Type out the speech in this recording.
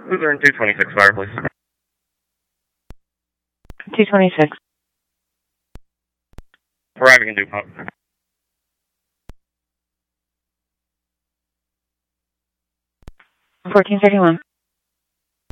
Luzerne 226 fire, please. 226. Arriving in DuPont. 1431.